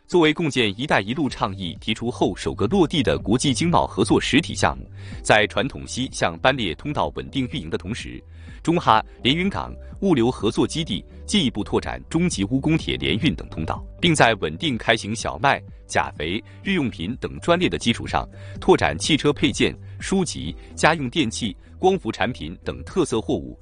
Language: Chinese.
作为共建“一带一路”倡议提出后首个落地的国际经贸合作实体项目，在传统西向班列通道稳定运营的同时，中哈连云港物流合作基地进一步拓展中吉乌公铁联运等通道，并在稳定开行小麦、钾肥、日用品等专列的基础上，拓展汽车配件、书籍、家用电器、光伏产品等特色货物